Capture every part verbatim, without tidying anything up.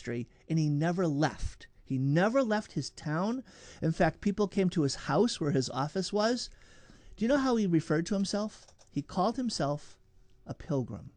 ministry, and he never left. He never left his town. In fact, people came to his house where his office was. Do you know how he referred to himself? He called himself a pilgrim.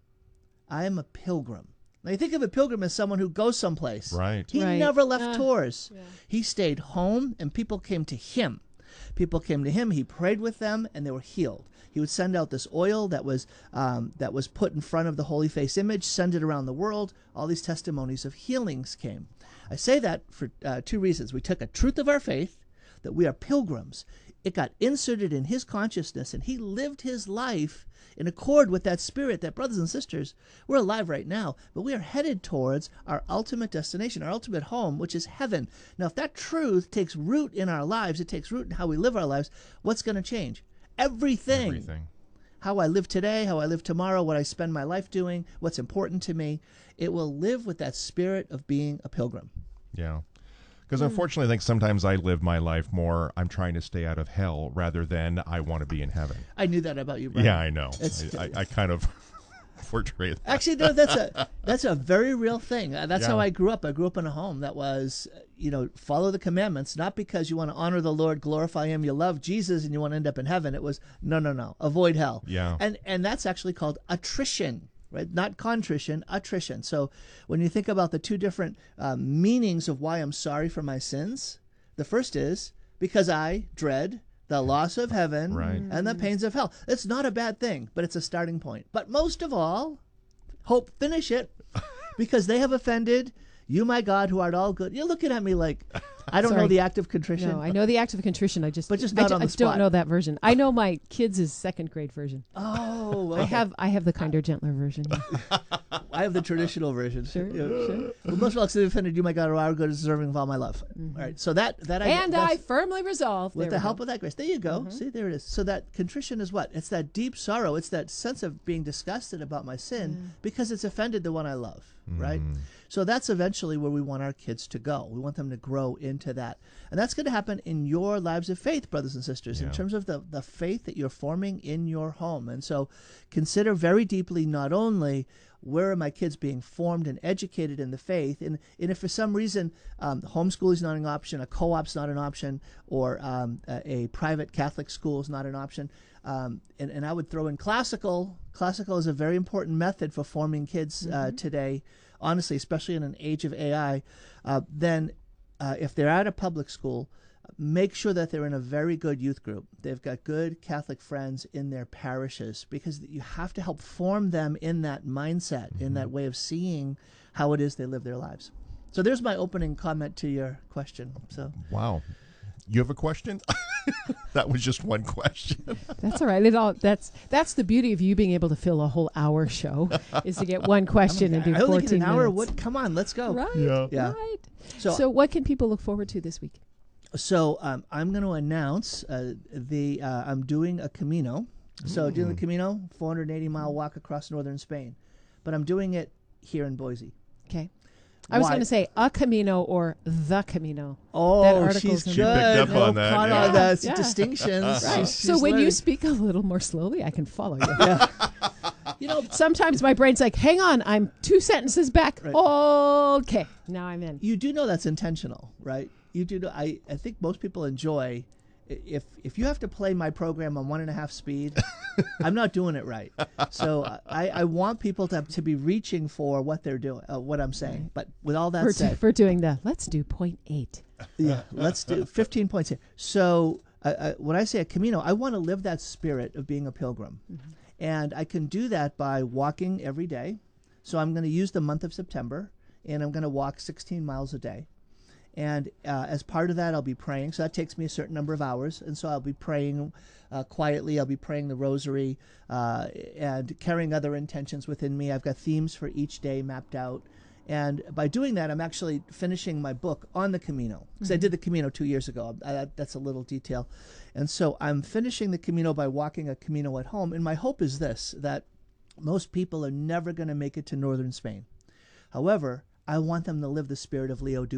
I am a pilgrim. Now, you think of a pilgrim as someone who goes someplace. Right. He Right. never left Uh, Tours. yeah. He stayed home, and people came to him. People came to him. He prayed with them, and they were healed. He would send out this oil that was um, that was put in front of the Holy Face image, send it around the world. All these testimonies of healings came. I say that for uh, two reasons. We took a truth of our faith, that we are pilgrims. It got inserted in his consciousness, and he lived his life in accord with that spirit that, brothers and sisters, we're alive right now, but we are headed towards our ultimate destination, our ultimate home, which is heaven. Now, if that truth takes root in our lives, it takes root in how we live our lives, what's going to change? Everything. Everything. How I live today, how I live tomorrow, what I spend my life doing, what's important to me. It will live with that spirit of being a pilgrim. Yeah. Because unfortunately, I think sometimes I live my life more, I'm trying to stay out of hell rather than I want to be in heaven. I knew that about you, Brian. Yeah, I know. It's- I, I, I kind of portray that. Actually, no, that's a that's a very real thing. Uh, that's Yeah. how I grew up. I grew up in a home that was, uh, you know, follow the commandments, not because you want to honor the Lord, glorify Him, you love Jesus, and you want to end up in heaven. It was no, no, no, avoid hell. Yeah. And and that's actually called attrition. Right? Not contrition, attrition. So when you think about the two different uh, meanings of why I'm sorry for my sins, the first is because I dread the loss of heaven Right. and the pains of hell. It's not a bad thing, but it's a starting point. But most of all, hope finish it because they have offended you, my God, who art all good. You're looking at me like I don't know Sorry. the act of contrition. No, I know the act of contrition. I just, But just I, not ju- on the I don't spot. know that version. I know my kids' second grade version. Oh, I okay. have, I have the kinder, gentler version. yeah. I have the traditional version. Sure, Yeah. sure. Well, most of all, because they offended you, my God, who are good, deserving of all my love. All right. So that that I And that's- I firmly resolve. with there the we help go. of that grace. There you go. See, there it is. So that contrition is what? It's that deep sorrow. It's that sense of being disgusted about my sin because it's offended the one I love, right? So that's eventually where we want our kids to go. We want them to grow into that. And that's going to happen in your lives of faith, brothers and sisters, in Yeah. terms of the, the faith that you're forming in your home. And so consider very deeply not only where are my kids being formed and educated in the faith, and, and if for some reason um, homeschool is not an option, a co-op's not an option, or um, a, a private Catholic school is not an option, um, and, and I would throw in classical. Classical is a very important method for forming kids uh, today, honestly, especially in an age of A I. Uh, then uh, if they're at a public school, make sure that they're in a very good youth group. They've got good Catholic friends in their parishes because you have to help form them in that mindset, in that way of seeing how it is they live their lives. So there's my opening comment to your question. So Wow. You have a question? That was just one question. That's all right. It all that's that's the beauty of you being able to fill a whole hour show is to get one question and do I only get fourteen an hour. minutes. What? Come on, let's go. Right. Yeah. Yeah. Right. So- So, what can people look forward to this week? So um, I'm going to announce uh, the uh, I'm doing a Camino. So doing the Camino, four hundred eighty mile walk across northern Spain, but I'm doing it here in Boise. Okay. I was Why? going to say a Camino or the Camino. Oh, That article's she's in good. there. She picked up on that, Caught yeah. on the Yeah. distinctions. Right. She's- so she's when you learning. speak a little more slowly, I can follow you. Yeah. You know, Sometimes my brain's like, hang on, I'm two sentences back. Right. Okay, now I'm in. you do know that's intentional, right? You do know. I, I think most people enjoy i- if if you have to play my program on one and a half speed, I'm not doing it right. So uh, I, I want people to to be reaching for what they're doing, uh, what I'm saying. But with all that For, said, for doing the, let's do point eight. yeah, let's do fifteen points here. So uh, uh, when I say a Camino, I want to live that spirit of being a pilgrim. And I can do that by walking every day. So I'm going to use the month of September, and I'm going to walk sixteen miles a day. And uh, as part of that, I'll be praying. So that takes me a certain number of hours. And so I'll be praying uh, quietly. I'll be praying the rosary uh, and carrying other intentions within me. I've got themes for each day mapped out. And by doing that, I'm actually finishing my book on the Camino, because I did the Camino two years ago. I, I, that's a little detail. And so I'm finishing the Camino by walking a Camino at home. And my hope is this, that most people are never going to make it to northern Spain. However, I want them to live the spirit of Leo Dupont.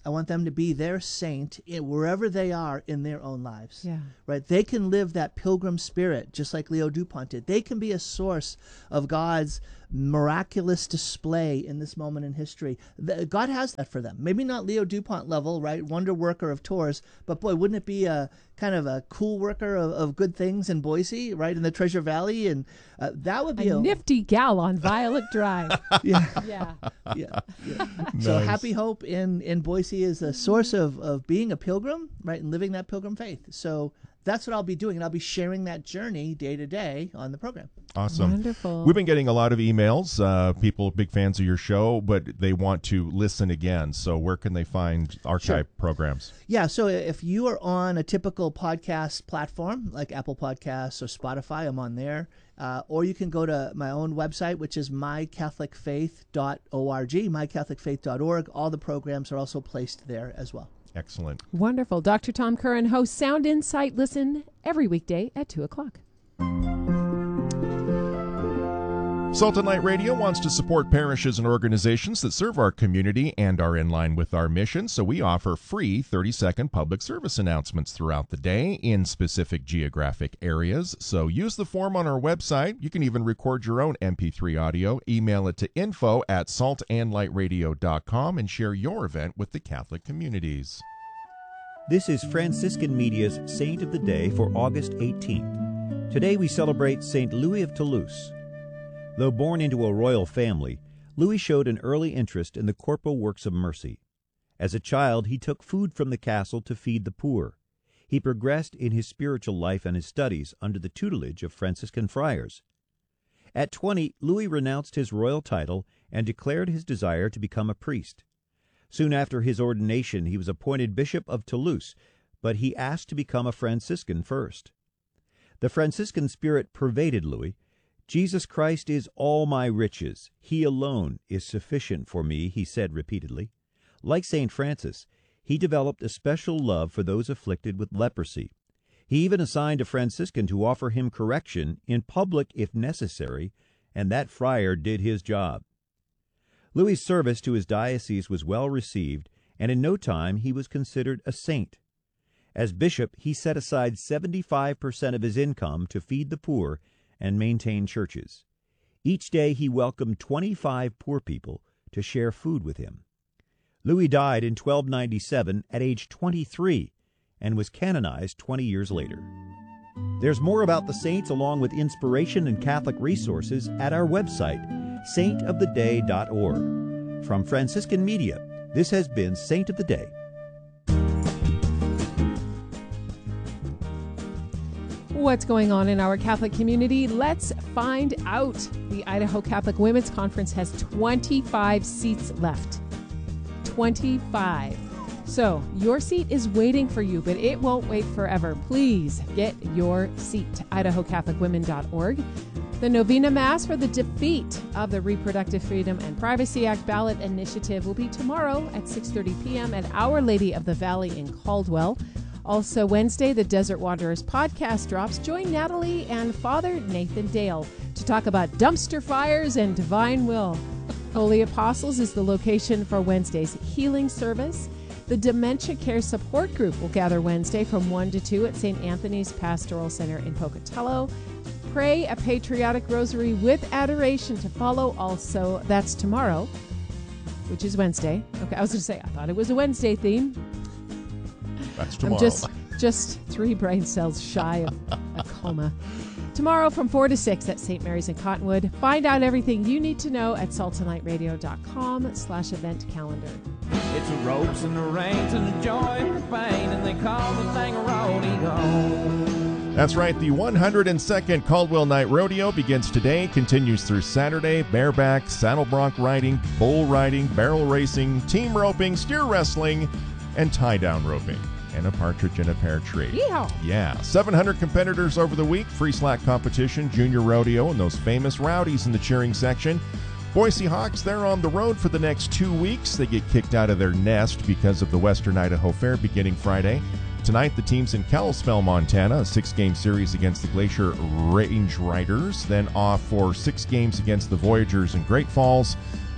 I want them to be their saint in, wherever they are in their own lives. Yeah. Right? They can live that pilgrim spirit just like Leo Dupont did. They can be a source of God's miraculous display in this moment in history. The, God has that for them. Maybe not Leo Dupont level, right? Wonder worker of Tours, but boy, wouldn't it be a kind of a cool worker of, of good things in Boise, right? In the Treasure Valley. And uh, that would be A a, nifty gal on Violet Drive. yeah. Yeah. yeah, yeah. So Nice. Happy Hope in, in Boise is a source of, of being a pilgrim, right, and living that pilgrim faith. So that's what I'll be doing, and I'll be sharing that journey day to day on the program. Awesome. Wonderful. We've been getting a lot of emails, uh, people big fans of your show, but they want to listen again. So where can they find archive Sure. programs? Yeah, so if you are on a typical podcast platform like Apple Podcasts or Spotify, I'm on there. Uh, or you can go to my own website, which is my catholic faith dot org, my catholic faith dot org. All the programs are also placed there as well. Excellent. Wonderful. Doctor Tom Curran hosts Sound Insight. Listen every weekday at two o'clock. Salt and Light Radio wants to support parishes and organizations that serve our community and are in line with our mission, so we offer free thirty-second public service announcements throughout the day in specific geographic areas. So use the form on our website. You can even record your own M P three audio, email it to info at salt and light radio dot com, and share your event with the Catholic communities. This is Franciscan Media's Saint of the Day for August eighteenth. Today we celebrate Saint Louis of Toulouse. Though born into a royal family, Louis showed an early interest in the corporal works of mercy. As a child, he took food from the castle to feed the poor. He progressed in his spiritual life and his studies under the tutelage of Franciscan friars. At twenty, Louis renounced his royal title and declared his desire to become a priest. Soon after his ordination, he was appointed Bishop of Toulouse, but he asked to become a Franciscan first. The Franciscan spirit pervaded Louis. Jesus Christ is all my riches. He alone is sufficient for me, he said repeatedly. Like Saint Francis, he developed a special love for those afflicted with leprosy. He even assigned a Franciscan to offer him correction in public if necessary, and that friar did his job. Louis's service to his diocese was well received, and in no time he was considered a saint. As bishop, he set aside seventy-five percent of his income to feed the poor and maintain churches. Each day he welcomed twenty-five poor people to share food with him. Louis died in twelve ninety-seven at age twenty-three and was canonized twenty years later. There's more about the saints along with inspiration and Catholic resources at our website, saint of the day dot org. From Franciscan Media, this has been Saint of the Day. What's going on in our Catholic community? Let's find out. The Idaho Catholic Women's Conference has twenty-five seats left. twenty-five. So your seat is waiting for you, but it won't wait forever. Please get your seat to idaho catholic women dot org. The Novena Mass for the defeat of the Reproductive Freedom and Privacy Act ballot initiative will be tomorrow at six thirty p.m. at Our Lady of the Valley in Caldwell. Also Wednesday, the Desert Wanderers podcast drops. Join Natalie and Father Nathan Dale to talk about dumpster fires and divine will. Holy Apostles is the location for Wednesday's healing service. The Dementia Care Support Group will gather Wednesday from one to two at Saint Anthony's Pastoral Center in Pocatello. Pray a patriotic rosary with adoration to follow also. That's tomorrow, which is Wednesday. Okay, I was going to say, I thought it was a Wednesday theme. That's tomorrow. I'm just, just three brain cells shy of a coma. Tomorrow from four to six at Saint Mary's in Cottonwood. Find out everything you need to know at salt and light radio dot com slash event calendar. It's the ropes and the reins and the joy and the pain, and they call the thing a rodeo. That's right. The one hundred second Caldwell Night Rodeo begins today, continues through Saturday. Bareback, saddle bronc riding, bull riding, barrel racing, team roping, steer wrestling, and tie-down roping. And a partridge in a pear tree. Yeehaw. Yeah. seven hundred competitors over the week, free slack competition, junior rodeo, and those famous rowdies in the cheering section. Boise Hawks, they're on the road for the next two weeks. They get kicked out of their nest because of the Western Idaho Fair beginning Friday. Tonight, the team's in Kalispell, Montana, a six-game series against the Glacier Range Riders. Then off for six games against the Voyagers in Great Falls.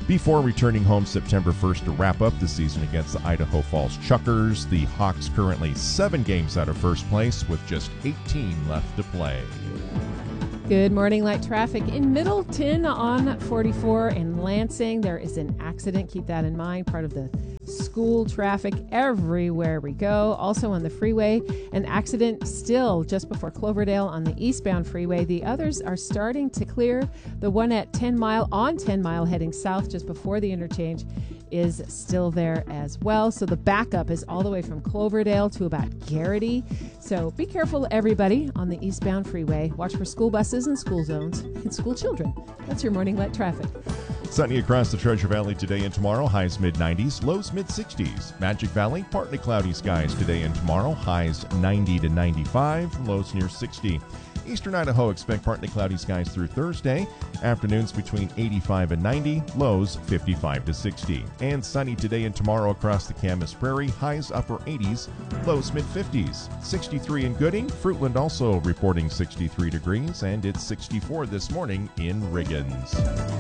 before returning home September first to wrap up the season against the Idaho Falls Chuckers. The Hawks currently seven games out of first place with just eighteen left to play. Good morning, light traffic in Middleton on forty-four and Lansing. There is an accident. Keep that in mind. Part of the school traffic everywhere we go. Also on the freeway, an accident still just before Cloverdale on the eastbound freeway. The others are starting to clear. The one at ten mile on ten mile heading south just before the interchange is still there as well. So the backup is all the way from Cloverdale to about Garrity. So be careful, everybody, on the eastbound freeway. Watch for school buses and school zones and school children. That's your morning light traffic. Sunny across the Treasure Valley today and tomorrow, highs mid nineties, lows mid sixties. Magic Valley, partly cloudy skies today and tomorrow, highs ninety to ninety-five, lows near sixty. Eastern Idaho, expect partly cloudy skies through Thursday. Afternoons between eighty-five and ninety, lows fifty-five to sixty. And sunny today and tomorrow across the Camas Prairie, highs upper eighties, lows mid fifties. sixty-three in Gooding, Fruitland also reporting sixty-three degrees, and it's sixty-four this morning in Riggins.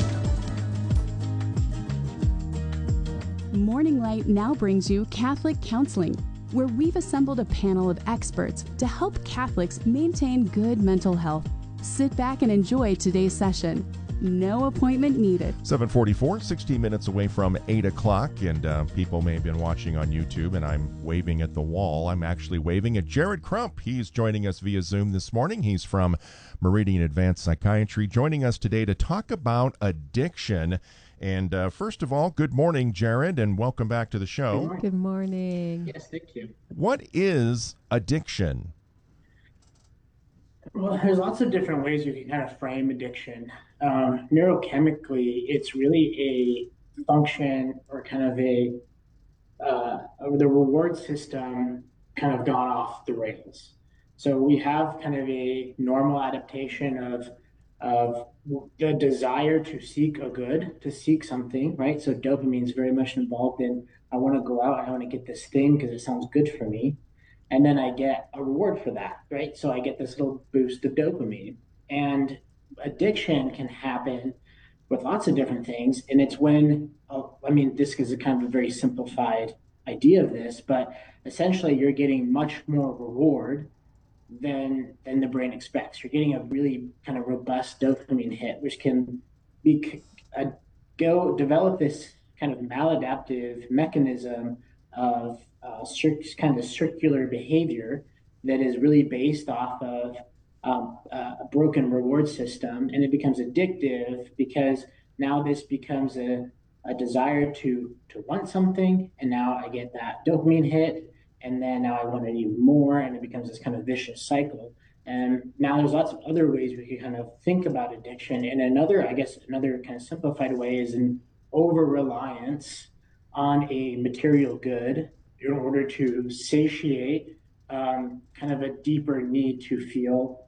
Morning Light now brings you Catholic Counseling, where we've assembled a panel of experts to help Catholics maintain good mental health. Sit back and enjoy today's session. No appointment needed. seven forty-four, sixteen minutes away from eight o'clock, and uh, people may have been watching on YouTube, and I'm waving at the wall. I'm actually waving at Jared Crump. He's joining us via Zoom this morning. He's from Meridian Advanced Psychiatry, joining us today to talk about addiction. And uh, first of all, good morning, Jared, and welcome back to the show. Good morning. Good morning. Yes, thank you. What is addiction? Well, there's lots of different ways you can kind of frame addiction. Um, neurochemically, it's really a function or kind of a, uh, the reward system kind of gone off the rails. So we have kind of a normal adaptation of of the desire to seek a good, to seek something, right? So dopamine is very much involved in, I want to go out, I want to get this thing because it sounds good for me. And then I get a reward for that, right? So I get this little boost of dopamine. And addiction can happen with lots of different things. And it's when, oh, I mean, this is a kind of a very simplified idea of this, but essentially you're getting much more reward than than the brain expects. You're getting a really kind of robust dopamine hit, which can be uh, go develop this kind of maladaptive mechanism of uh, cir- kind of circular behavior that is really based off of um, a broken reward system, and it becomes addictive because now this becomes a, a desire to to want something, and now I get that dopamine hit. And then now I want to do more, and it becomes this kind of vicious cycle. And now there's lots of other ways we can kind of think about addiction. And another, I guess, another kind of simplified way is an over-reliance on a material good in order to satiate um, kind of a deeper need to feel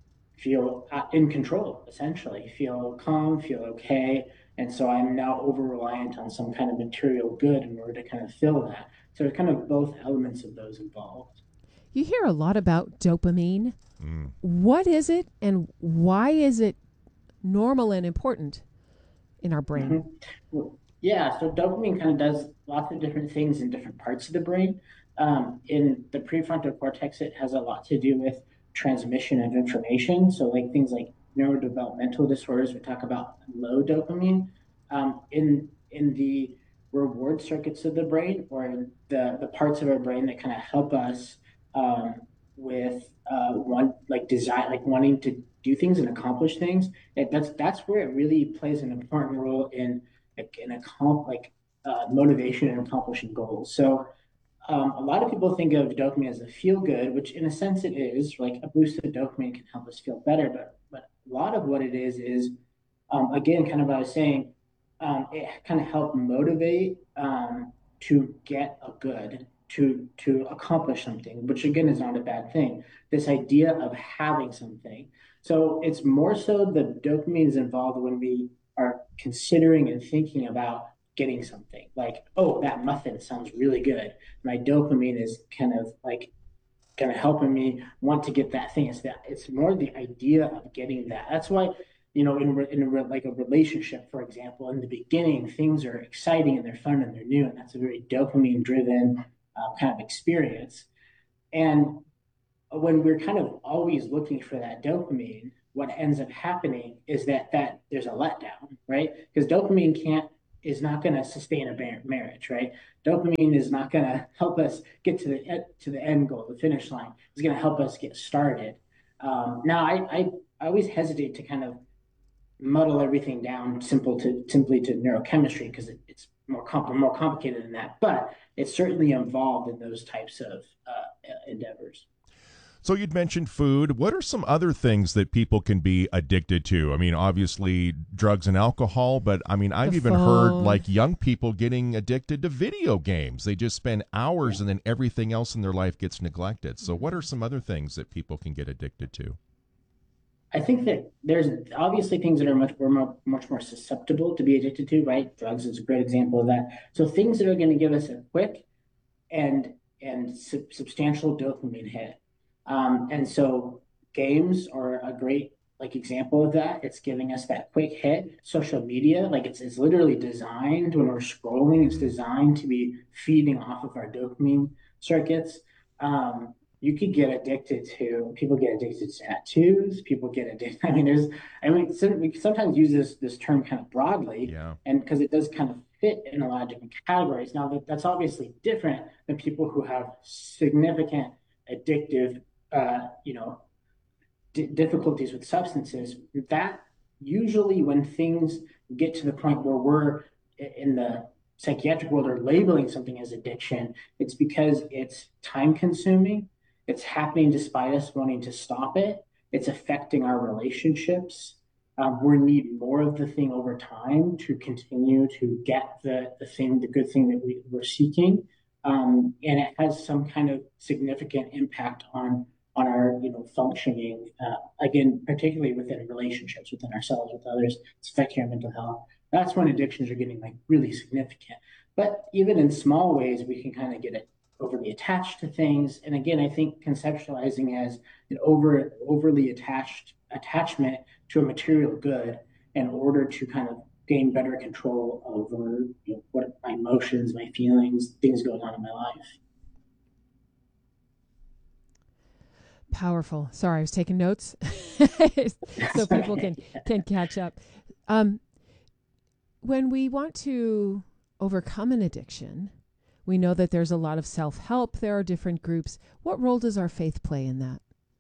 feel in control, essentially, feel calm, feel okay. And so I'm now over-reliant on some kind of material good in order to kind of fill that. So it's kind of both elements of those involved. You hear a lot about dopamine. Mm. What is it, and why is it normal and important in our brain? Mm-hmm. Well, yeah, so dopamine kind of does lots of different things in different parts of the brain. Um, in the prefrontal cortex, it has a lot to do with transmission of information. So like things like neurodevelopmental disorders, we talk about low dopamine. Um, in in the reward circuits of the brain, or the, the parts of our brain that kind of help us um, with uh, one like desire, like wanting to do things and accomplish things. It, that's that's where it really plays an important role in in a comp, like uh, motivation and accomplishing goals. So um, a lot of people think of dopamine as a feel good, which in a sense it is. Like a boost of dopamine can help us feel better, but but a lot of what it is is um, again, kind of what I was saying. Um, it kind of helped motivate um, to get a good, to to accomplish something, which again is not a bad thing. This idea of having something. So it's more so the dopamine is involved when we are considering and thinking about getting something. Like, oh, that muffin sounds really good. My dopamine is kind of like kind of helping me want to get that thing. It's that it's more the idea of getting that. That's why you know, in, in a, like a relationship, for example, in the beginning, things are exciting and they're fun and they're new, and that's a very dopamine driven uh, kind of experience. And when we're kind of always looking for that dopamine, what ends up happening is that that there's a letdown, right? Because dopamine can't is not going to sustain a marriage, right? Dopamine is not going to help us get to the to the end goal, the finish line. It's going to help us get started. Um, now, I, I I always hesitate to kind of muddle everything down simple to simply to neurochemistry because it, it's more comp- more complicated than that. But it's certainly involved in those types of uh, endeavors. So you'd mentioned food. What are some other things that people can be addicted to? I mean, obviously drugs and alcohol, but I mean, I've The even phone. heard like young people getting addicted to video games. They just spend hours and then everything else in their life gets neglected. So what are some other things that people can get addicted to? I think that there's obviously things that are much more much more susceptible to be addicted to, right? Drugs is a great example of that. So things that are going to give us a quick and and sub- substantial dopamine hit. Um, and so games are a great like example of that. It's giving us that quick hit. Social media, like it's it's literally designed when we're scrolling, it's designed to be feeding off of our dopamine circuits. Um, you could get addicted to people get addicted to tattoos. People get addicted. I mean, there's I mean some, we sometimes use this this term kind of broadly, Yeah. and because it does kind of fit in a lot of different categories. Now that, that's obviously different than people who have significant addictive uh, you know, d- difficulties with substances. That usually when things get to the point where we're in the psychiatric world or labeling something as addiction, it's because it's time consuming. It's happening despite us wanting to stop it. It's affecting our relationships. Um, we need more of the thing over time to continue to get the, the thing, the good thing that we, we're seeking. Um, and it has some kind of significant impact on on our, you know, functioning, uh, again, particularly within relationships, within ourselves, with others. It's affecting our mental health. That's when addictions are getting like really significant. But even in small ways, we can kind of get it overly attached to things. And again, I think conceptualizing as an over overly attached attachment to a material good in order to kind of gain better control over, you know, what my emotions, my feelings, things going on in my life. Powerful. Sorry, I was taking notes so people can can catch up. Um, when we want to overcome an addiction, we know that there's a lot of self-help. There are different groups. What role does our faith play in that?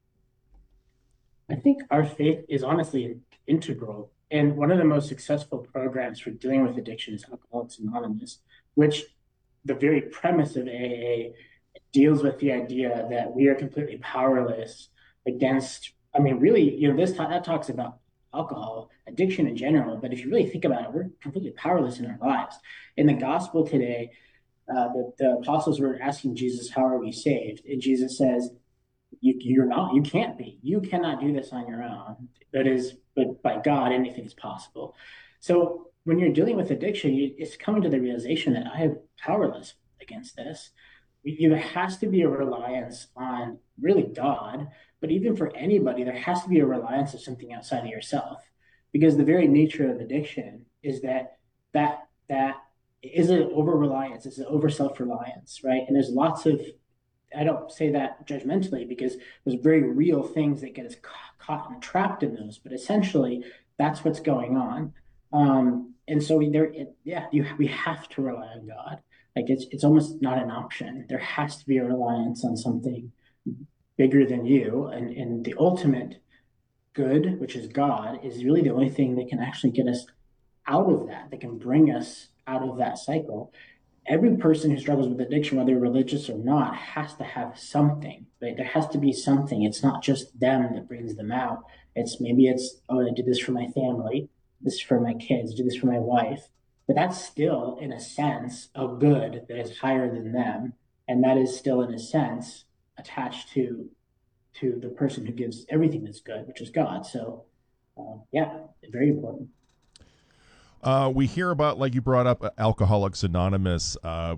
I think our faith is honestly integral. And one of the most successful programs for dealing with addiction is Alcoholics Anonymous, which the very premise of A A deals with the idea that we are completely powerless against, I mean, really, you know, this that talks about alcohol addiction in general, but if you really think about it, we're completely powerless in our lives. In the gospel today, uh, the, the apostles were asking Jesus, how are we saved? And Jesus says, you, you're not, you can't be, you cannot do this on your own. That is, but by God, anything is possible. So when you're dealing with addiction, you, it's coming to the realization that I am powerless against this. There has to be a reliance on really God, but even for anybody, there has to be a reliance of something outside of yourself, because the very nature of addiction is that that that is an over reliance, it's an over self reliance, right? And there's lots of, I don't say that judgmentally because there's very real things that get us caught and trapped in those, but essentially that's what's going on. Um, and so we, there, it, yeah, you we have to rely on God. Like it's it's almost not an option. There has to be a reliance on something bigger than you, and and the ultimate good, which is God, is really the only thing that can actually get us out of that, that can bring us out of that cycle. Every person who struggles with addiction, whether religious or not, has to have something, right? There has to be something. It's not just them that brings them out. It's maybe it's, oh, I did this for my family, this for my kids, do this for my wife. But that's still, in a sense, a good that is higher than them. And that is still, in a sense, attached to to the person who gives everything that's good, which is God. So, uh, yeah, very important. Uh, we hear about, like you brought up, Alcoholics Anonymous. Uh,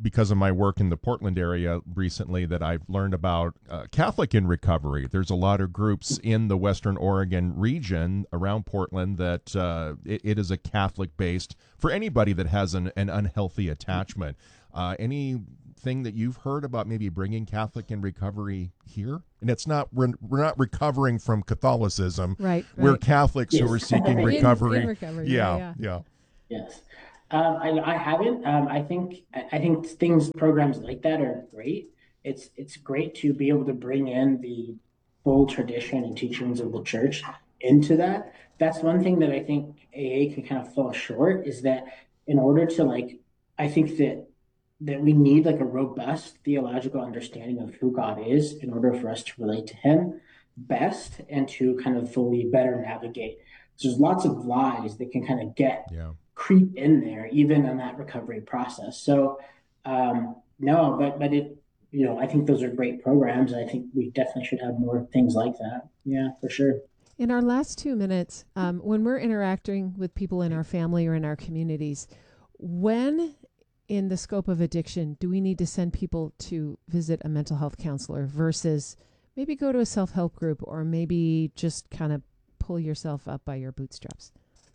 because of my work in the Portland area recently, that I've learned about uh, Catholic in Recovery. There's a lot of groups in the Western Oregon region around Portland that uh, it, it is a Catholic-based, for anybody that has an, an unhealthy attachment. Uh, anything that you've heard about maybe bringing Catholic in Recovery here? And it's not, we're, we're not recovering from Catholicism. Right. We're right. Catholics Yes. who are seeking In- recovery. in recovery, Yeah, yeah, yeah. Yes. Um, I, I haven't. Um, I think I I think things programs like that are great. It's it's great to be able to bring in the full tradition and teachings of the church into that. That's one thing that I think A A can kind of fall short, is that in order to like, I think that that we need like a robust theological understanding of who God is in order for us to relate to Him best and to kind of fully better navigate. So there's lots of lies that can kind of get Yeah. creep in there, even in that recovery process. So, um, no, but but it, you know, I think those are great programs. I think we definitely should have more things like that. Yeah, for sure. In our last two minutes, um, when we're interacting with people in our family or in our communities, when in the scope of addiction do we need to send people to visit a mental health counselor versus maybe go to a self-help group, or maybe just kind of pull yourself up by your bootstraps?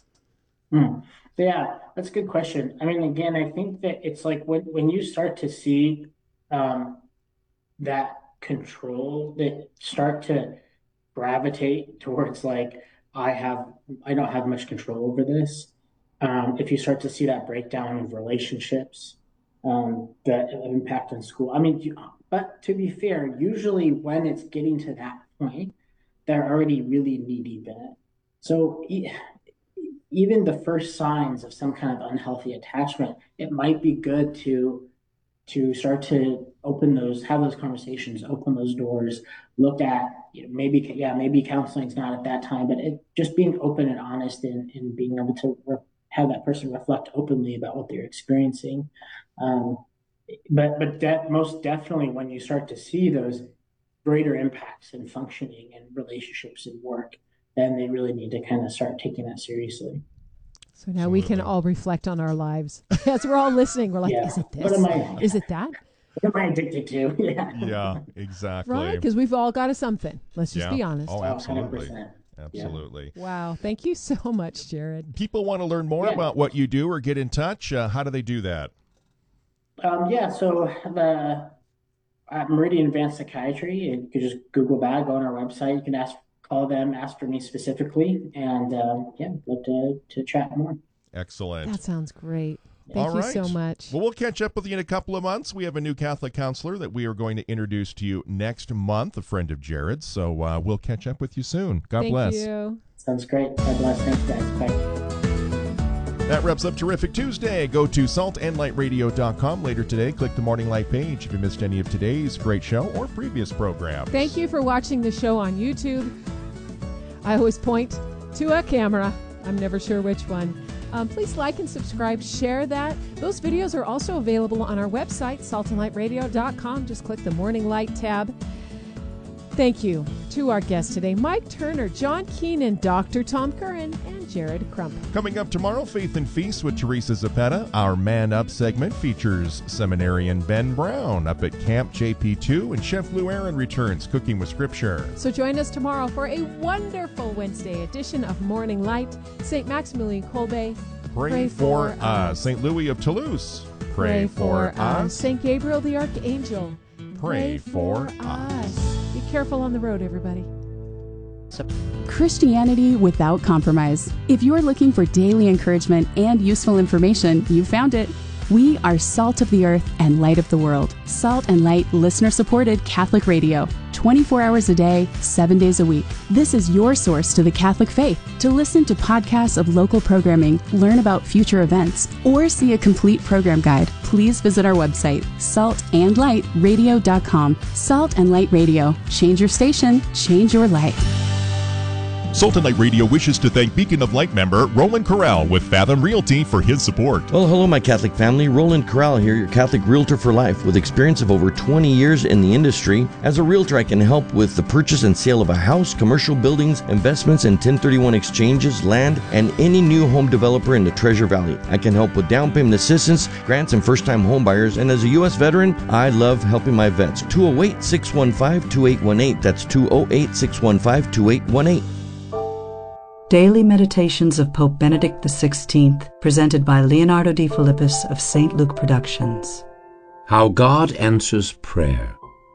Hmm. Yeah, that's a good question. I mean, again, I think that it's like when, when you start to see um, that control, that start to gravitate towards like, I have, I don't have much control over this. Um, if you start to see that breakdown of relationships, um, that impact on school. I mean, you, but to be fair, usually when it's getting to that point, they're already really knee deep in it. So e- even the first signs of some kind of unhealthy attachment, it might be good to to start to open those, have those conversations, open those doors, look at, you know, maybe, yeah, maybe counseling's not at that time, but it, just being open and honest and, and being able to re- have that person reflect openly about what they're experiencing. Um, but but that most definitely when you start to see those greater impacts in functioning and relationships and work, then they really need to kind of start taking that seriously. So now we can Absolutely. all reflect on our lives. As we're all listening, we're like, Yeah. is it What this? am I- Is it that? What am I addicted to? Yeah. Yeah, exactly. Right? Because we've all got a something. Let's just Yeah. be honest. Oh, one hundred absolutely. percent. Absolutely. Wow. Thank you so much, Jared. People want to learn more Yeah. about what you do or get in touch. Uh, how do they do that? Um, yeah, so the at Meridian Advanced Psychiatry, you could just Google that, go on our website. You can ask, call them, ask for me specifically, and um, yeah, I'd love to to chat more. Excellent. That sounds great. Thank All you right. so much. Well, we'll catch up with you in a couple of months. We have a new Catholic counselor that we are going to introduce to you next month, a friend of Jared's. So uh, we'll catch up with you soon. God Thank bless. you. Sounds great. God bless. Thanks, guys. Bye. That wraps up Terrific Tuesday. Go to salt and light radio dot com later today. Click the Morning Light page if you missed any of today's great show or previous programs. Thank you for watching the show on YouTube. I always point to a camera. I'm never sure which one. Um, please like and subscribe. Share that. Those videos are also available on our website, salt and light radio dot com. Just click the Morning Light tab. Thank you to our guests today, Mike Turner, John Keenan, Doctor Tom Curran, and Jared Crump. Coming up tomorrow, Faith and Feast with Teresa Zapeta. Our Man Up segment features seminarian Ben Brown up at Camp J P two, and Chef Lou Aaron returns Cooking with Scripture. So join us tomorrow for a wonderful Wednesday edition of Morning Light. Saint Maximilian Kolbe, Pray, Pray for, for us. us. Saint Louis of Toulouse. Pray, for, us. Saint Gabriel the Archangel, Pray for us. Be careful on the road, everybody. Christianity without compromise. If you're looking for daily encouragement and useful information, you found it. We are Salt of the Earth and Light of the World. Salt and Light listener-supported Catholic radio. twenty-four hours a day, seven days a week. This is your source to the Catholic faith. To listen to podcasts of local programming, learn about future events, or see a complete program guide, please visit our website, salt and light radio dot com. Salt and Light Radio. Change your station, change your life. Sultan Light Radio wishes to thank Beacon of Light member Roland Corral with Fathom Realty for his support. Well, hello, my Catholic family. Roland Corral here, your Catholic realtor for life with experience of over twenty years in the industry. As a realtor, I can help with the purchase and sale of a house, commercial buildings, investments in ten thirty-one exchanges, land, and any new home developer in the Treasure Valley. I can help with down payment assistance, grants, and first-time home buyers. And as a U S veteran, I love helping my vets. two oh eight, six one five, two eight one eight. That's two oh eight, six one five, two eight one eight. Daily Meditations of Pope Benedict the sixteenth, presented by Leonardo Di Philippis of Saint Luke Productions. How God Answers Prayer.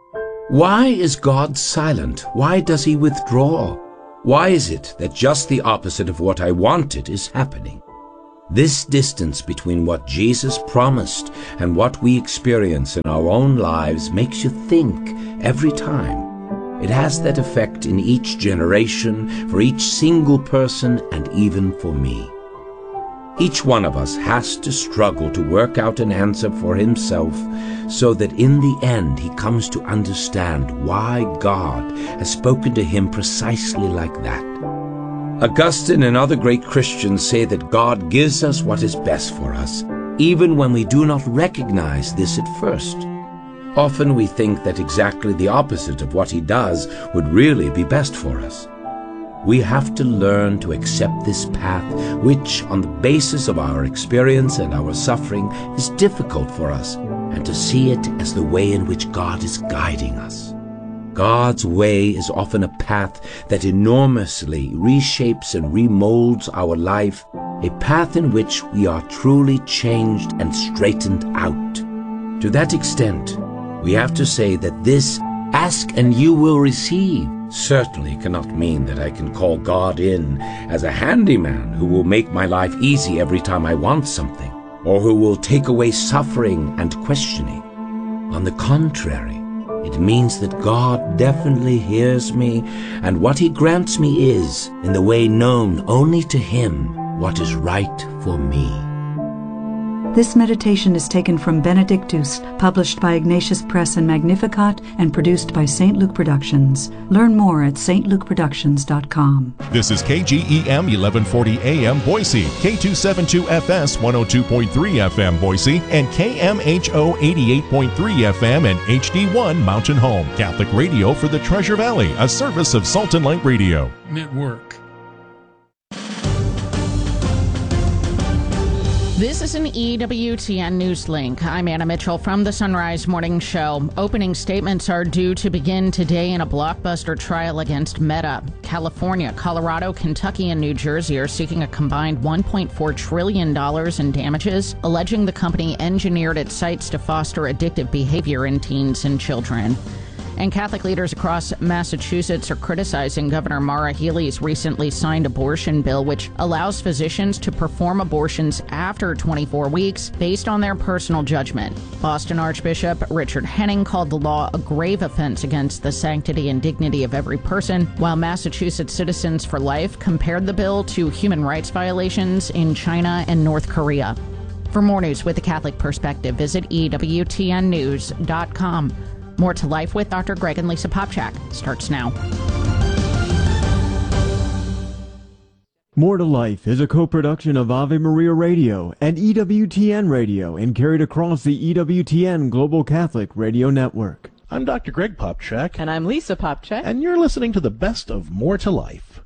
Why is God silent? Why does he withdraw? Why is it that just the opposite of what I wanted is happening? This distance between what Jesus promised and what we experience in our own lives makes you think every time. It has that effect in each generation, for each single person, and even for me. Each one of us has to struggle to work out an answer for himself, so that in the end he comes to understand why God has spoken to him precisely like that. Augustine and other great Christians say that God gives us what is best for us, even when we do not recognize this at first. Often we think that exactly the opposite of what he does would really be best for us. We have to learn to accept this path, which, on the basis of our experience and our suffering, is difficult for us, and to see it as the way in which God is guiding us. God's way is often a path that enormously reshapes and remolds our life, a path in which we are truly changed and straightened out. To that extent, we have to say that this "ask and you will receive" certainly cannot mean that I can call God in as a handyman who will make my life easy every time I want something, or who will take away suffering and questioning. On the contrary, it means that God definitely hears me, and what he grants me is, in the way known only to him, what is right for me. This meditation is taken from Benedictus, published by Ignatius Press and Magnificat, and produced by Saint Luke Productions. Learn more at s t luke productions dot com. This is K G E M eleven forty A M Boise, K two seventy-two F S one oh two point three F M Boise, and K M H O eighty-eight point three F M and H D one Mountain Home. Catholic radio for the Treasure Valley, a service of Sultan Light Radio Network. This is an E W T N News Link. I'm Anna Mitchell from the Sunrise Morning Show. Opening statements are due to begin today in a blockbuster trial against Meta. California, Colorado, Kentucky, and New Jersey are seeking a combined one point four trillion dollars in damages, alleging the company engineered its sites to foster addictive behavior in teens and children. And Catholic leaders across Massachusetts are criticizing Governor Maura Healey's recently signed abortion bill, which allows physicians to perform abortions after twenty-four weeks based on their personal judgment. Boston Archbishop Richard Henning called the law a grave offense against the sanctity and dignity of every person, while Massachusetts Citizens for Life compared the bill to human rights violations in China and North Korea. For more news with a Catholic perspective, visit E W T N news dot com. More to Life with Doctor Greg and Lisa Popchak starts now. More to Life is a co-production of Ave Maria Radio and E W T N Radio and carried across the E W T N Global Catholic Radio Network. I'm Doctor Greg Popchak. And I'm Lisa Popchak. And you're listening to the best of More to Life.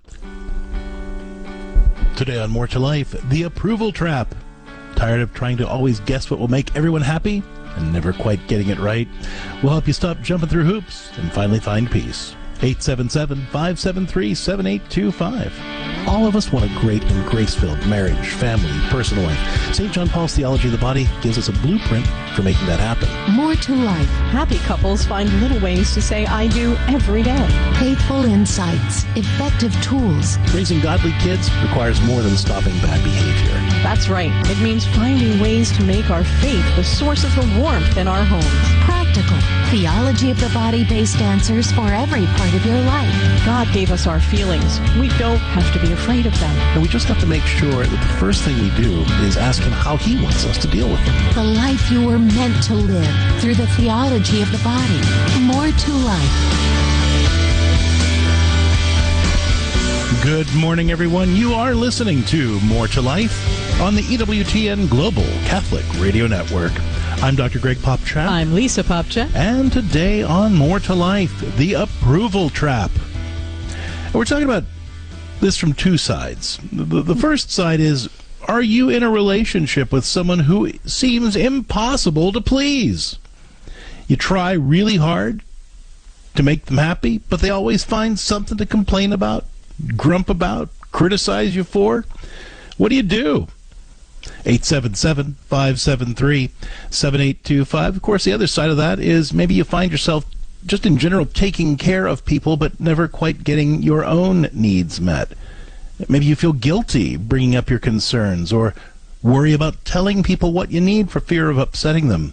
Today on More to Life, the approval trap. Tired of trying to always guess what will make everyone happy and never quite getting it right? We'll help you stop jumping through hoops and finally find peace. eight seven seven, five seven three, seven eight two five. All of us want a great and grace-filled marriage, family, personal life. Saint John Paul's Theology of the Body gives us a blueprint for making that happen. More to life. Happy couples find little ways to say I do every day. Faithful insights. Effective tools. Raising godly kids requires more than stopping bad behavior. That's right. It means finding ways to make our faith the source of the warmth in our homes. Practical. Theology of the Body-based answers for every part of your life. God gave us our feelings. We don't have to be afraid of them. And we just have to make sure that the first thing we do is ask him how he wants us to deal with them. The life you were meant to live through the theology of the body. More to life. Good morning, everyone. You are listening to More to Life on the E W T N Global Catholic Radio Network. I'm Doctor Greg Popchat. I'm Lisa Popchat. And today on More to Life, the approval trap. And we're talking about this from two sides. The, the first side is, are you in a relationship with someone who seems impossible to please? You try really hard to make them happy, but they always find something to complain about, grump about, criticize you for. What do you do? eight seven seven, five seven three, seven eight two five. Of course, the other side of that is maybe you find yourself just in general taking care of people but never quite getting your own needs met. Maybe you feel guilty bringing up your concerns or worry about telling people what you need for fear of upsetting them.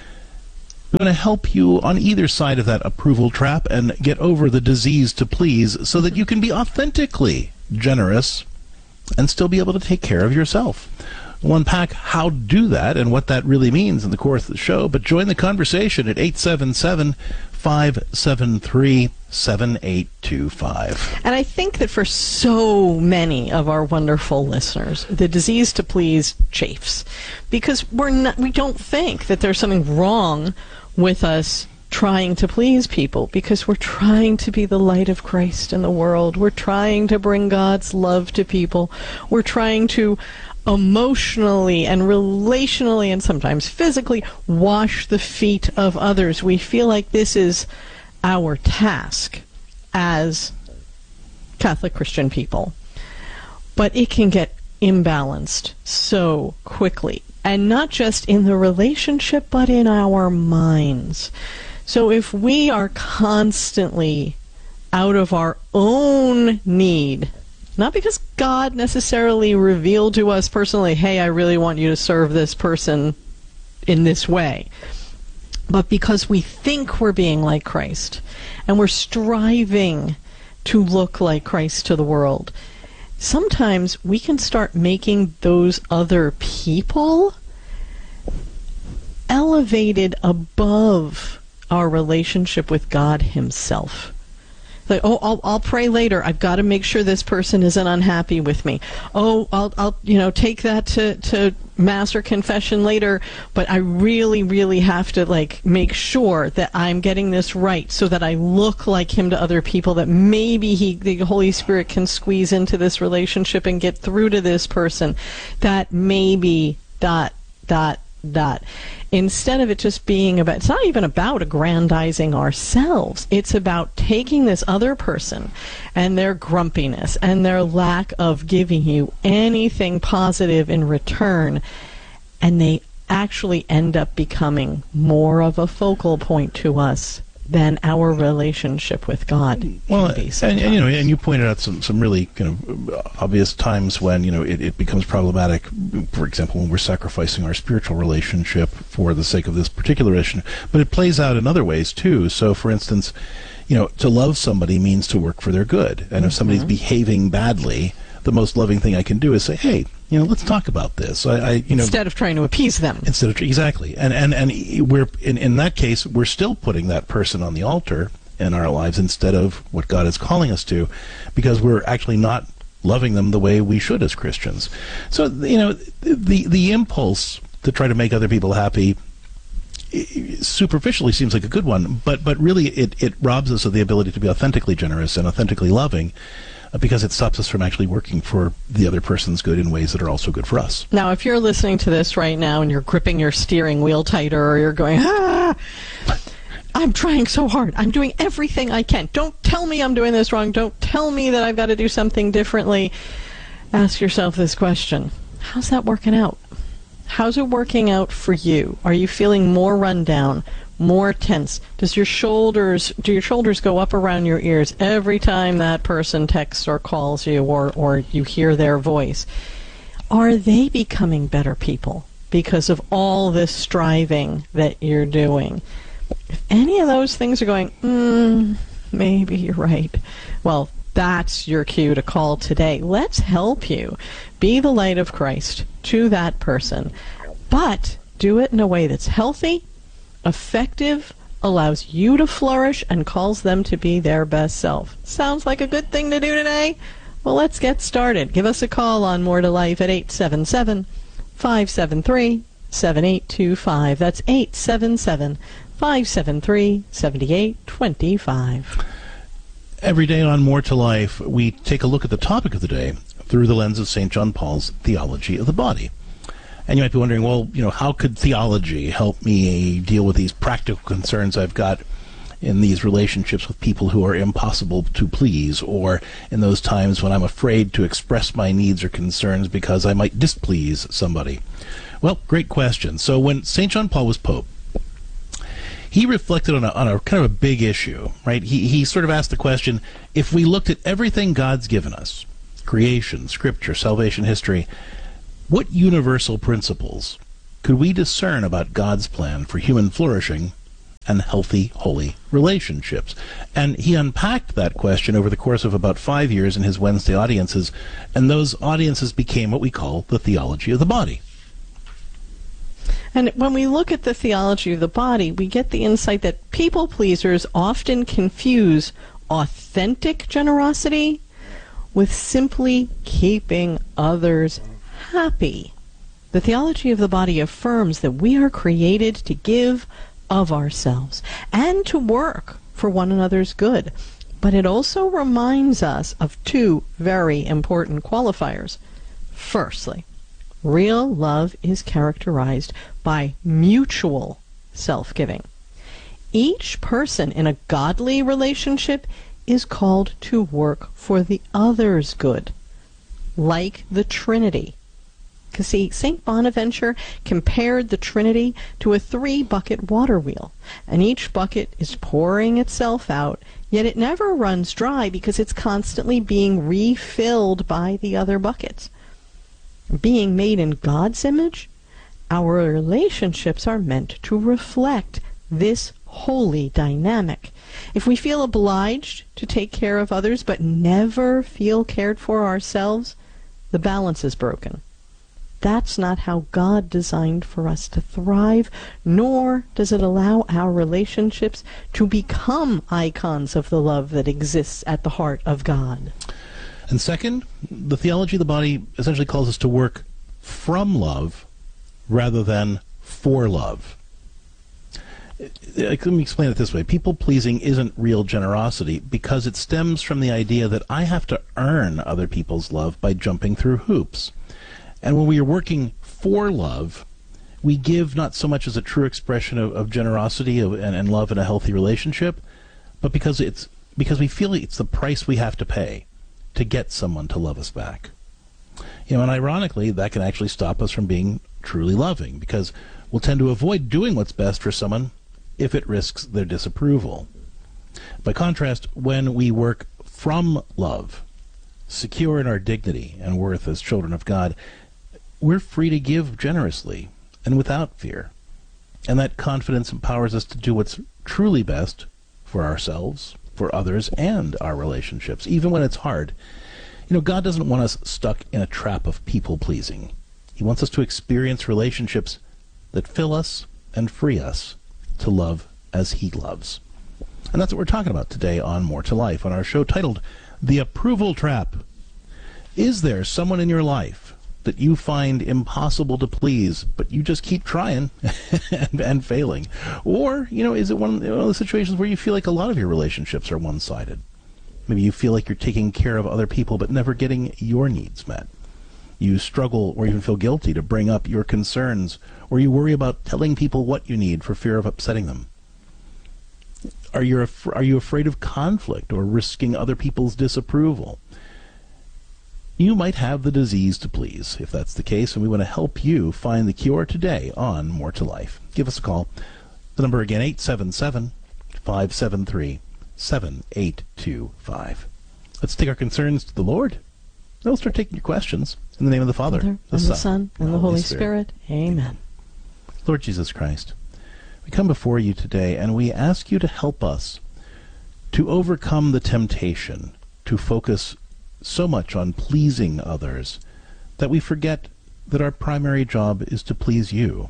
We're going to help you on either side of that approval trap and get over the disease to please so that you can be authentically generous and still be able to take care of yourself. We'll unpack how to do that and what that really means in the course of the show, but join the conversation at eight seven seven, five seven three, seven eight two five. And I think that for so many of our wonderful listeners, the disease to please chafes, because we're not, we don't think that there's something wrong with us trying to please people, because we're trying to be the light of Christ in the world. We're trying to bring God's love to people. We're trying to emotionally and relationally and sometimes physically wash the feet of others. We feel like this is our task as Catholic Christian people. But it can get imbalanced so quickly. And not just in the relationship, but in our minds. So if we are constantly out of our own need, not because God necessarily revealed to us personally, hey, I really want you to serve this person in this way, but because we think we're being like Christ and we're striving to look like Christ to the world, sometimes we can start making those other people elevated above our relationship with God himself. Like, oh, I'll, I'll pray later. I've got to make sure this person isn't unhappy with me. Oh, I'll, I'll, you know, take that to, to Mass or confession later, but I really, really have to, like, make sure that I'm getting this right so that I look like him to other people, that maybe he, the Holy Spirit can squeeze into this relationship and get through to this person, that maybe dot, dot, dot. Instead of it just being about, it's not even about aggrandizing ourselves. It's about taking this other person and their grumpiness and their lack of giving you anything positive in return, and they actually end up becoming more of a focal point to us than our relationship with God can well, be and, and you know, and you pointed out some, some really kind of obvious times when, you know, it, it becomes problematic. For example, when we're sacrificing our spiritual relationship for the sake of this particular issue, but it plays out in other ways too. So, for instance, you know, to love somebody means to work for their good, and mm-hmm. if somebody's behaving badly, the most loving thing I can do is say, hey, you know, let's talk about this. I, I you know, instead of trying to appease them. Instead of exactly, and and and we're in in that case, we're still putting that person on the altar in our lives instead of what God is calling us to, because we're actually not loving them the way we should as Christians. So, you know, the the impulse to try to make other people happy superficially seems like a good one, but but really it it robs us of the ability to be authentically generous and authentically loving, because it stops us from actually working for the other person's good in ways that are also good for us. Now, if you're listening to this right now and you're gripping your steering wheel tighter, or you're going, ah, I'm trying so hard. I'm doing everything I can. Don't tell me I'm doing this wrong. Don't tell me that I've got to do something differently. Ask yourself this question. How's that working out? How's it working out for you? Are you feeling more run down, more tense? Does your shoulders, do your shoulders go up around your ears every time that person texts or calls you, or, or you hear their voice? Are they becoming better people because of all this striving that you're doing? If any of those things are going, mm, maybe you're right, well, that's your cue to call today. Let's help you be the light of Christ to that person, but do it in a way that's healthy, effective, allows you to flourish, and calls them to be their best self. Sounds like a good thing to do today? Well, let's get started. Give us a call on More to Life at eight seven seven, five seven three, seven eight two five. That's eight seven seven, five seven three, seven eight two five. Every day on More to Life, we take a look at the topic of the day through the lens of Saint John Paul's theology of the body. And you might be wondering, well, you know, how could theology help me deal with these practical concerns I've got in these relationships with people who are impossible to please, or in those times when I'm afraid to express my needs or concerns because I might displease somebody? Well, great question. So when Saint John Paul was Pope, he reflected on a, on a kind of a big issue, right? He, he sort of asked the question, if we looked at everything God's given us, creation, scripture, salvation history, what universal principles could we discern about God's plan for human flourishing and healthy, holy relationships? And he unpacked that question over the course of about five years in his Wednesday audiences, and those audiences became what we call the theology of the body. And when we look at the theology of the body, we get the insight that people pleasers often confuse authentic generosity with simply keeping others happy. The theology of the body affirms that we are created to give of ourselves and to work for one another's good. But it also reminds us of two very important qualifiers. Firstly, real love is characterized by mutual self-giving. Each person in a godly relationship is called to work for the other's good, like the Trinity. Because, see, Saint Bonaventure compared the Trinity to a three-bucket water wheel, and each bucket is pouring itself out, yet it never runs dry because it's constantly being refilled by the other buckets. Being made in God's image, our relationships are meant to reflect this holy dynamic. If we feel obliged to take care of others but never feel cared for ourselves, the balance is broken. That's not how God designed for us to thrive, nor does it allow our relationships to become icons of the love that exists at the heart of God. And second, the theology of the body essentially calls us to work from love rather than for love. Let me explain it this way. People-pleasing isn't real generosity because it stems from the idea that I have to earn other people's love by jumping through hoops. And when we are working for love, we give not so much as a true expression of, of generosity of, and, and love in a healthy relationship, but because it's because we feel it's the price we have to pay to get someone to love us back. You know, and ironically, that can actually stop us from being truly loving, because we'll tend to avoid doing what's best for someone if it risks their disapproval. By contrast, when we work from love, secure in our dignity and worth as children of God, we're free to give generously and without fear. And that confidence empowers us to do what's truly best for ourselves, for others, and our relationships, even when it's hard. You know, God doesn't want us stuck in a trap of people-pleasing. He wants us to experience relationships that fill us and free us to love as He loves. And that's what we're talking about today on More to Life, on our show titled The Approval Trap. Is there someone in your life that you find impossible to please, but you just keep trying and, and failing? Or, you know, is it one of the situations where you feel like a lot of your relationships are one-sided? Maybe you feel like you're taking care of other people but never getting your needs met. You struggle or even feel guilty to bring up your concerns, or you worry about telling people what you need for fear of upsetting them. Are you, af- are you afraid of conflict or risking other people's disapproval? You might have the disease to please, if that's the case, and we want to help you find the cure today on More to Life. Give us a call. The number again, eight seven seven, five seven three, seven eight two five. Let's take our concerns to the Lord. Then we'll start taking your questions. In the name of the Father, Father the and Son, the Son, and the Holy Spirit. Spirit. Amen. Lord Jesus Christ, we come before you today, and we ask you to help us to overcome the temptation to focus so much on pleasing others that we forget that our primary job is to please you.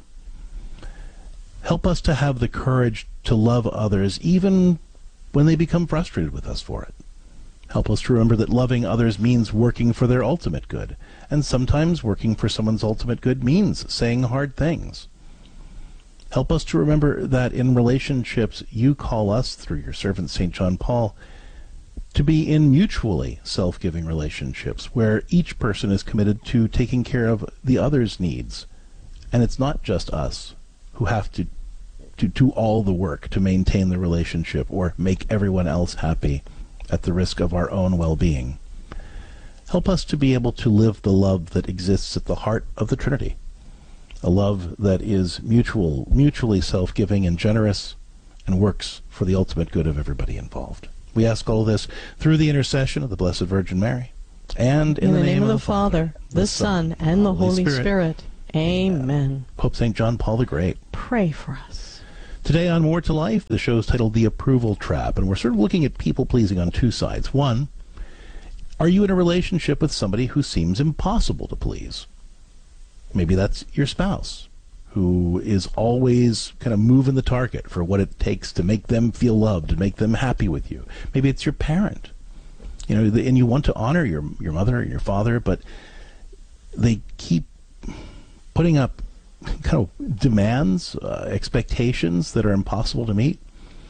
Help us to have the courage to love others even when they become frustrated with us for it. Help us to remember that loving others means working for their ultimate good. And sometimes working for someone's ultimate good means saying hard things. Help us to remember that in relationships, you call us, through your servant Saint John Paul, to be in mutually self-giving relationships where each person is committed to taking care of the other's needs. And it's not just us who have to, to do all the work to maintain the relationship or make everyone else happy at the risk of our own well-being. Help us to be able to live the love that exists at the heart of the Trinity, a love that is mutual, mutually self-giving and generous and works for the ultimate good of everybody involved. We ask all this through the intercession of the Blessed Virgin Mary and in, in the, the name, name of of the Father, the, the Son, Son, and the Holy Spirit. Spirit. Amen. Pope Saint John Paul the Great. Pray for us. Today on More to Life, the show is titled The Approval Trap, and we're sort of looking at people-pleasing on two sides. One, are you in a relationship with somebody who seems impossible to please? Maybe that's your spouse, who is always kind of moving the target for what it takes to make them feel loved and make them happy with you. Maybe it's your parent, you know, and you want to honor your your mother and your father, but they keep putting up kind of demands, uh, expectations that are impossible to meet.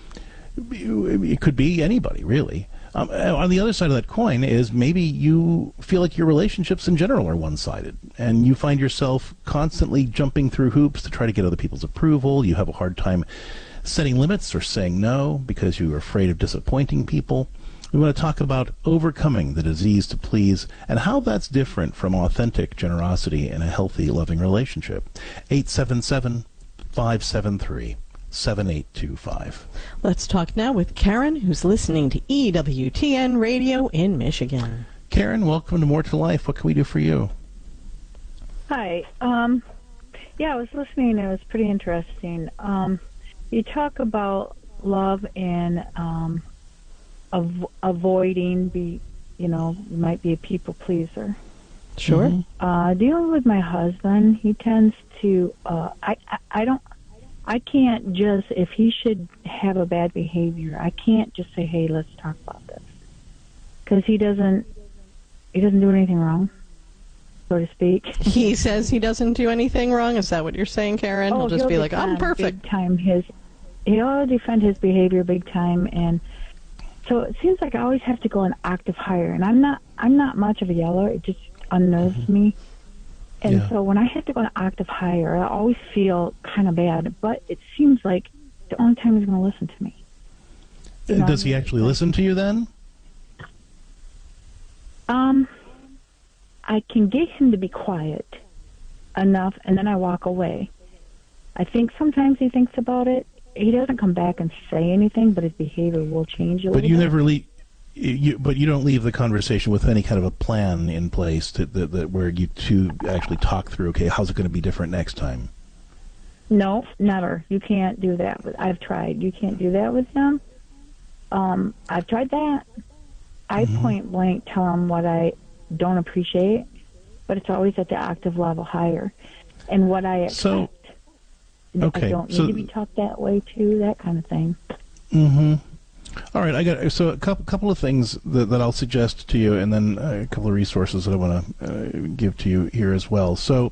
It could be anybody, really. Um, on the other side of that coin is maybe you feel like your relationships in general are one-sided, and you find yourself constantly jumping through hoops to try to get other people's approval. You have a hard time setting limits or saying no because you're afraid of disappointing people. We want to talk about overcoming the disease to please and how that's different from authentic generosity in a healthy, loving relationship. eight seven seven, five seven three, seven eight two five. Let's talk now with Karen, who's listening to E W T N Radio in Michigan. Karen, welcome to More to Life. What can we do for you? Hi. Um, yeah, I was listening. It was pretty interesting. Um, you talk about love and um, av- avoiding, be you know, you might be a people pleaser. Sure. Mm-hmm. Uh, dealing with my husband, he tends to. Uh, I, I I don't. I can't just, if he should have a bad behavior, I can't just say, hey, let's talk about this. Because he doesn't, he doesn't do anything wrong, so to speak. He says he doesn't do anything wrong? Is that what you're saying, Karen? Oh, he'll just he'll be like, I'm perfect. Big time his, he'll defend his behavior big time. And so it seems like I always have to go an octave higher. And I'm not, I'm not much of a yeller. It just unnerves mm-hmm. me. And yeah. so when I have to go an octave higher, I always feel kind of bad. But it seems like the only time he's going to listen to me. You know, Does he actually listen to you then? Um, I can get him to be quiet enough, and then I walk away. I think sometimes he thinks about it. He doesn't come back and say anything, but his behavior will change a but little you bit. never leave. You, but you don't leave the conversation with any kind of a plan in place to, that, that where you two actually talk through, okay, how's it going to be different next time? No, never. You can't do that. With, I've tried. You can't do that with him. Um, I've tried that. I mm-hmm. point blank tell him what I don't appreciate, but it's always at the octave level higher. And what I expect. So, okay, I don't need so, to be taught that way, too, that kind of thing. Mm-hmm. All right, I got so a couple couple of things that, that I'll suggest to you, and then a couple of resources that I want to uh, give to you here as well. So,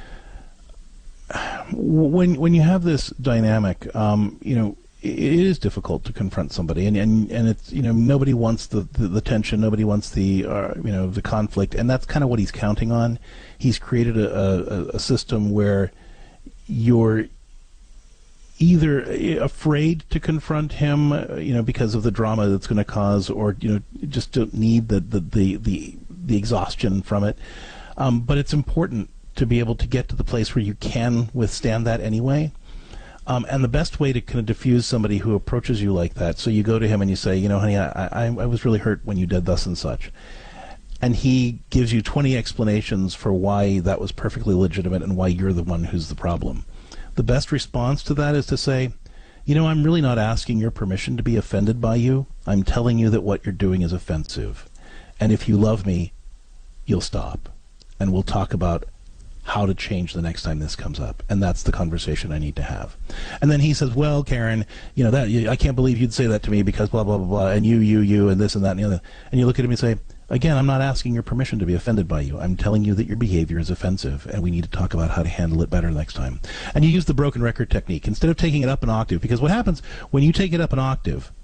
when when you have this dynamic, um, you know, it is difficult to confront somebody, and and, and it's you know nobody wants the, the, the tension, nobody wants the uh, you know the conflict, and that's kind of what he's counting on. He's created a, a, a system where you're either afraid to confront him, uh, you know, because of the drama that's going to cause, or you know, just don't need the the the the, the exhaustion from it. Um, but it's important to be able to get to the place where you can withstand that anyway. Um, and the best way to kind of diffuse somebody who approaches you like that, so you go to him and you say, you know, honey, I I, I was really hurt when you did thus and such. And he gives you twenty explanations for why that was perfectly legitimate and why you're the one who's the problem. The best response to that is to say, you know, I'm really not asking your permission to be offended by you. I'm telling you that what you're doing is offensive. And if you love me, you'll stop. And we'll talk about how to change the next time this comes up, and that's the conversation I need to have. And then he says, well, Karen, you know, that I can't believe you'd say that to me because blah, blah, blah, blah, and you, you, you, and this and that and the other. And you look at him and say, again, I'm not asking your permission to be offended by you. I'm telling you that your behavior is offensive, and we need to talk about how to handle it better next time. And you use the broken record technique instead of taking it up an octave, because what happens when you take it up an octave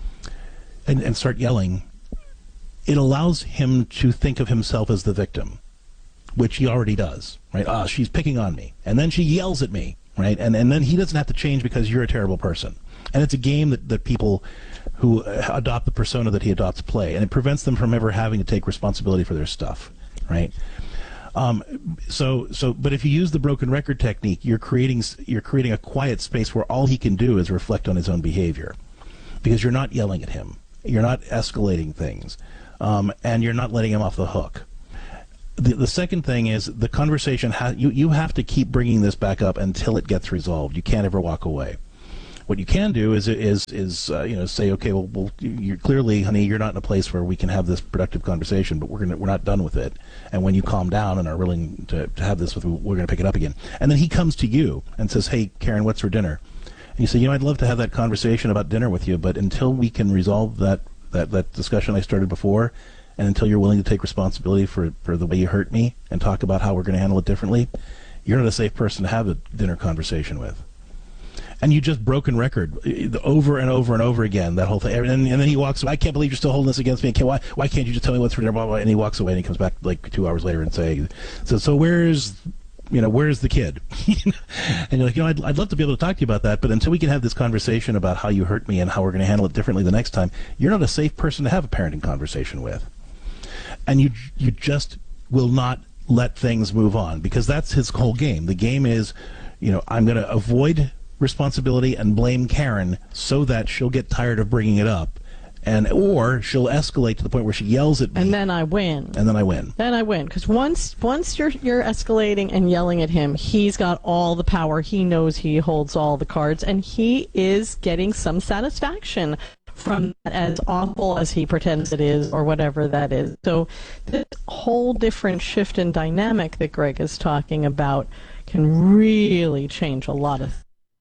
and, and start yelling, it allows him to think of himself as the victim, which he already does, right? Ah, she's picking on me. And then she yells at me, right? And and then he doesn't have to change because you're a terrible person. And it's a game that, that people who adopt the persona that he adopts play, and it prevents them from ever having to take responsibility for their stuff, right? Um, so, so, but if you use the broken record technique, you're creating you're creating a quiet space where all he can do is reflect on his own behavior, because you're not yelling at him, you're not escalating things, um, and you're not letting him off the hook. The, the second thing is the conversation, ha- you, you have to keep bringing this back up until it gets resolved. You can't ever walk away. What you can do is is is uh, you know, say, okay, well, well, you're clearly, honey, you're not in a place where we can have this productive conversation, but we're gonna we're not done with it. And when you calm down and are willing to, to have this with, we're gonna pick it up again. And then he comes to you and says, hey, Karen, what's for dinner? And you say, you know, I'd love to have that conversation about dinner with you, but until we can resolve that that that discussion I started before, and until you're willing to take responsibility for, for the way you hurt me and talk about how we're going to handle it differently, you're not a safe person to have a dinner conversation with. And you just broken record over and over and over again, that whole thing. And, and then he walks away. I can't believe you're still holding this against me. Can't, why, why can't you just tell me what's for dinner? Blah, blah, blah. And he walks away and he comes back like two hours later and say, so, so where's, you know, where's the kid? And you're like, you know, I'd, I'd love to be able to talk to you about that, but until we can have this conversation about how you hurt me and how we're going to handle it differently the next time, you're not a safe person to have a parenting conversation with. And you you just will not let things move on, because that's his whole game. The game is, you know, I'm going to avoid responsibility and blame Karen so that she'll get tired of bringing it up, and or she'll escalate to the point where she yells at me. And then I win. And then I win. Then I win, because once once you're you're escalating and yelling at him, he's got all the power. He knows he holds all the cards, and he is getting some satisfaction from that, as awful as he pretends it is, or whatever that is. So this whole different shift in dynamic that Greg is talking about can really change a lot of things.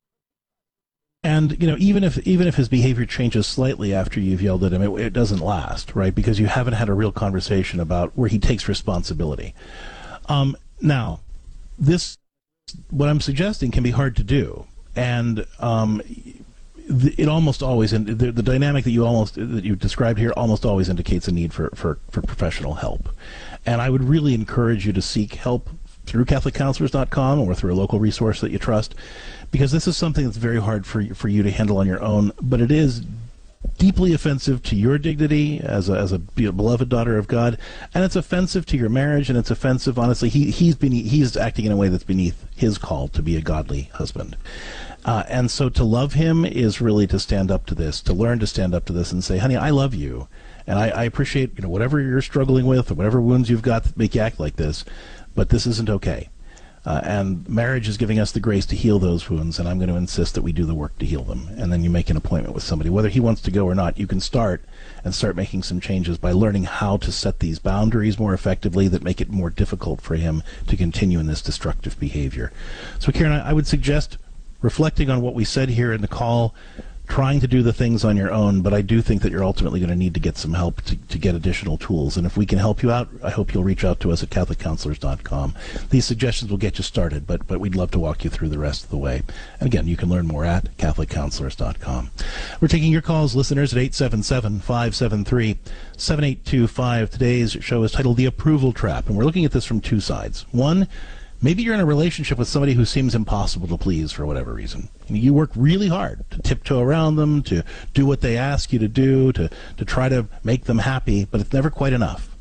And, you know, even if even if his behavior changes slightly after you've yelled at him, it, it doesn't last, right? Because you haven't had a real conversation about where he takes responsibility. Um, now, this, what I'm suggesting, can be hard to do. And um, it almost always, the, the dynamic that you almost that you described here almost always indicates a need for, for, for professional help. And I would really encourage you to seek help through Catholic Counselors dot com or through a local resource that you trust, because this is something that's very hard for you, for you to handle on your own, but it is deeply offensive to your dignity as a, as a beloved daughter of God, and it's offensive to your marriage, and it's offensive, honestly, he, he's beneath, he's acting in a way that's beneath his call to be a godly husband. Uh, and so to love him is really to stand up to this, to learn to stand up to this and say, honey, I love you, and I, I appreciate, you know, whatever you're struggling with or whatever wounds you've got that make you act like this, but this isn't okay. Uh, and marriage is giving us the grace to heal those wounds, and I'm going to insist that we do the work to heal them. And then you make an appointment with somebody. Whether he wants to go or not, you can start and start making some changes by learning how to set these boundaries more effectively that make it more difficult for him to continue in this destructive behavior. So, Karen, I, I would suggest reflecting on what we said here in the call, trying to do the things on your own, but I do think that you're ultimately going to need to get some help to, to get additional tools. And if we can help you out, I hope you'll reach out to us at Catholic Counselors dot com. These suggestions will get you started, but but we'd love to walk you through the rest of the way. And again, you can learn more at Catholic Counselors dot com. We're taking your calls, listeners, at eight seven seven, five seven three, seven eight two five. Today's show is titled The Approval Trap, and we're looking at this from two sides. One, maybe you're in a relationship with somebody who seems impossible to please for whatever reason. You work really hard to tiptoe around them, to do what they ask you to do, to, to try to make them happy, but it's never quite enough.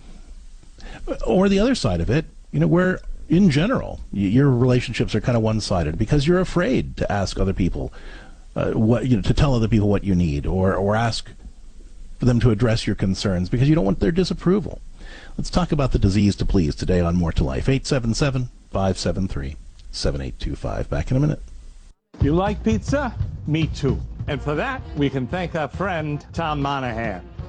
Or the other side of it, you know, where in general your relationships are kind of one-sided because you're afraid to ask other people, uh, what you know, to tell other people what you need, or, or ask for them to address your concerns because you don't want their disapproval. Let's talk about the disease to please today on More to Life. eight seven seven, five seven three, seven eight two five. Back in a minute. You like pizza? Me too. And for that, we can thank our friend Tom Monahan.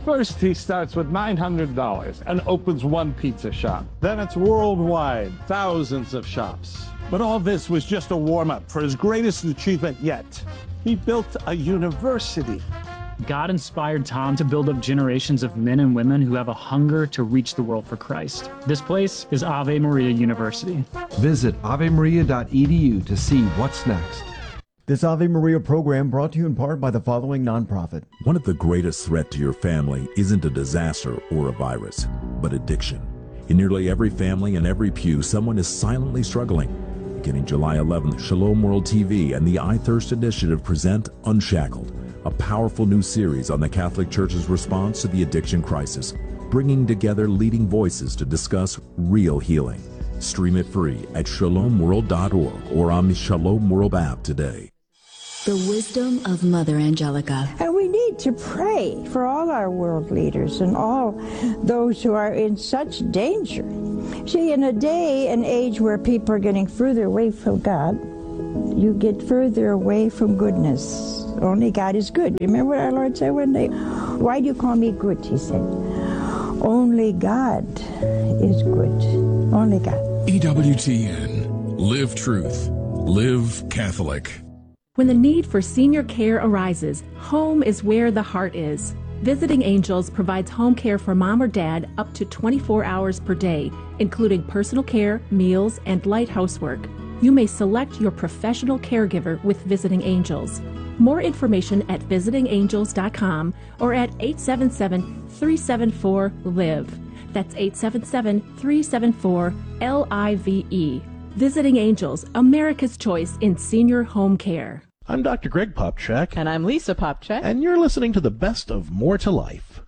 First, he starts with nine hundred dollars and opens one pizza shop. Then it's worldwide, thousands of shops. But all this was just a warm-up for his greatest achievement yet. He built a university. God inspired Tom to build up generations of men and women who have a hunger to reach the world for Christ. This place is Ave Maria University. Visit ave maria dot e d u to see what's next. This Ave Maria program brought to you in part by the following nonprofit. One of the greatest threats to your family isn't a disaster or a virus, but addiction. In nearly every family and every pew, someone is silently struggling. Beginning July eleventh, Shalom World T V and the I Thirst Initiative present Unshackled, a powerful new series on the Catholic Church's response to the addiction crisis, bringing together leading voices to discuss real healing. Stream it free at shalom world dot org or on the Shalom World app today. The wisdom of Mother Angelica. And we need to pray for all our world leaders and all those who are in such danger. See, in a day and age where people are getting further away from God, you get further away from goodness. Only God is good. Remember what our Lord said one day? Why do you call me good? He said, only God is good. Only God. E W T N. Live truth. Live Catholic. When the need for senior care arises, home is where the heart is. Visiting Angels provides home care for mom or dad up to twenty-four hours per day, including personal care, meals, and light housework. You may select your professional caregiver with Visiting Angels. More information at visiting angels dot com or at eight seven seven, three seven four, L I V E. That's eight seven seven, three seven four, L I V E. Visiting Angels, America's choice in senior home care. I'm Doctor Greg Popchak. And I'm Lisa Popchak. And you're listening to the best of More to Life.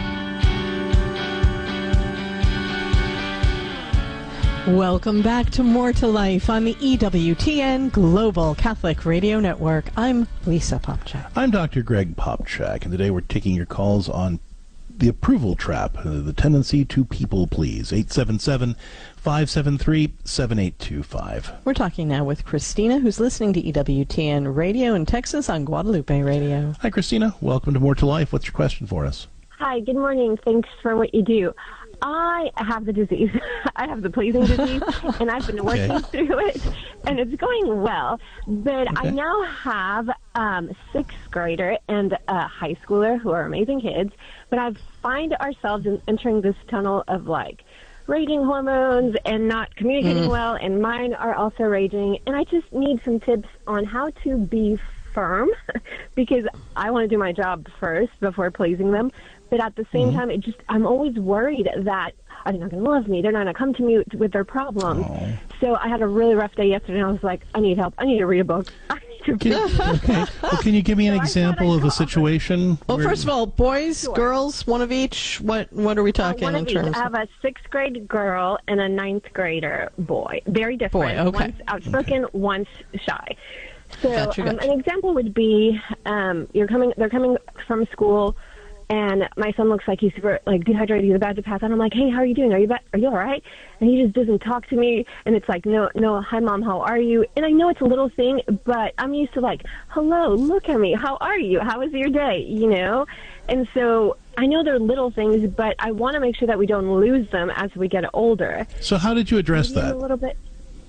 Welcome back to More to Life on the E W T N Global Catholic Radio Network. I'm Lisa Popchak. I'm Doctor Greg Popchak, and today we're taking your calls on the approval trap, uh, the tendency to people please. eight seven seven, five seven three, seven eight two five. We're talking now with Christina, who's listening to E W T N Radio in Texas on Guadalupe Radio. Hi, Christina. Welcome to More to Life. What's your question for us? Hi, good morning. Thanks for what you do. I have the disease. I have the pleasing disease, and I've been working okay. through it, and it's going well. But okay. I now have um, a sixth grader and a high schooler who are amazing kids, but I find ourselves in, entering this tunnel of, like, raging hormones and not communicating mm. well, and mine are also raging, and I just need some tips on how to be firm, because I want to do my job first before pleasing them. But at the same mm-hmm. time, it just I'm always worried that are they not going to love me? They're not going to come to me with their problems. Oh. So I had a really rough day yesterday, and I was like, I need help. I need to read a book. I need to can, okay. Well, can you give me an so example of a situation? Well, where... first of all, boys, sure. girls, one of each. What What are we talking uh, one in of terms? Each. I have a sixth grade girl and a ninth grader boy. Very different. Boy, okay. One's outspoken, okay. one's shy. So gotcha, um, gotcha. an example would be um, you're coming. They're coming from school. And my son looks like he's super, like, dehydrated. He's about to pass out. I'm like, hey, how are you doing? Are you ba- Are you all right? And he just doesn't talk to me. And it's like, no, no, hi, Mom, how are you? And I know it's a little thing, but I'm used to, like, hello, look at me. How are you? How was your day? You know? And so I know they're little things, but I want to make sure that we don't lose them as we get older. So how did you address Maybe that? A little bit.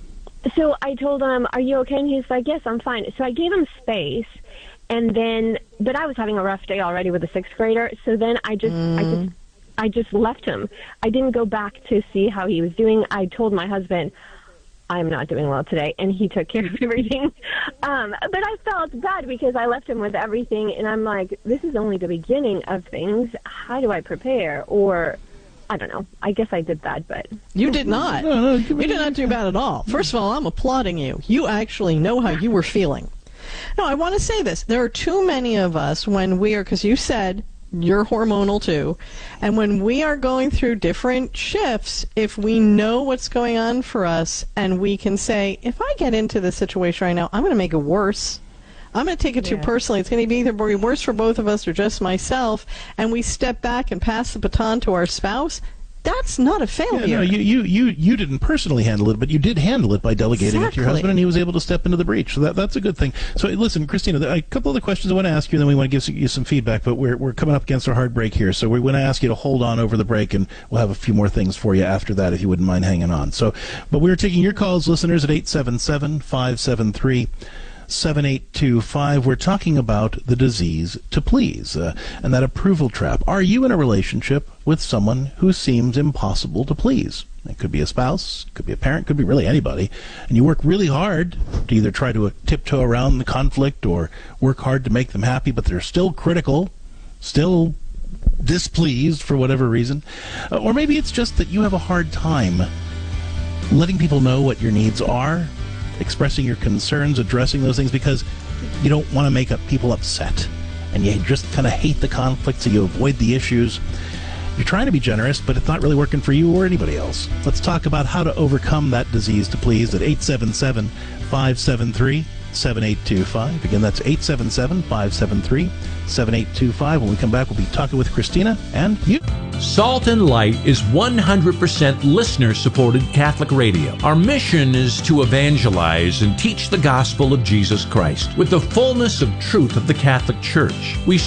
So I told him, are you okay? And he's like, yes, I'm fine. So I gave him space. And then, but I was having a rough day already with a sixth grader. So then I just, mm. I just, I just left him. I didn't go back to see how he was doing. I told my husband, I'm not doing well today, and he took care of everything. Um, but I felt bad because I left him with everything, and I'm like, this is only the beginning of things. How do I prepare? Or, I don't know. I guess I did bad, but... You did not. No, no, you did not do bad at all. First of all, I'm applauding you. You actually know how you were feeling. No, I want to say this. There are too many of us when we are, because you said you're hormonal too, and when we are going through different shifts, if we know what's going on for us and we can say, if I get into this situation right now, I'm going to make it worse. I'm going to take it yeah. too personally. It's going to be either worse for both of us or just myself, and we step back and pass the baton to our spouse, that's not a failure. Yeah, no, you, you, you, you didn't personally handle it, but you did handle it by delegating exactly. it to your husband, and he was able to step into the breach. So that, that's a good thing. So listen, Christina, a couple of the questions I want to ask you, and then we want to give you some feedback, but we're, we're coming up against our hard break here. So we want to ask you to hold on over the break, and we'll have a few more things for you after that if you wouldn't mind hanging on. So, but we're taking your calls, listeners, at eight seven seven, five seven three, seven eight two five. We're talking about the disease to please uh, and that approval trap. Are you in a relationship with someone who seems impossible to please? It could be a spouse, could be a parent, could be really anybody, and you work really hard to either try to uh, tiptoe around the conflict or work hard to make them happy, but they're still critical, still displeased for whatever reason. Uh, or maybe it's just that you have a hard time letting people know what your needs are, expressing your concerns, addressing those things, because you don't want to make up people upset, and you just kind of hate the conflict, so you avoid the issues. You're trying to be generous, but it's not really working for you or anybody else. Let's talk about how to overcome that disease to please at eight seven seven, five seven three, seven eight two five. Again, that's eight seven seven, five seven three, seven eight two five. When we come back, we'll be talking with Christina and you. Salt and Light is one hundred percent listener-supported Catholic radio. Our mission is to evangelize and teach the gospel of Jesus Christ with the fullness of truth of the Catholic Church. We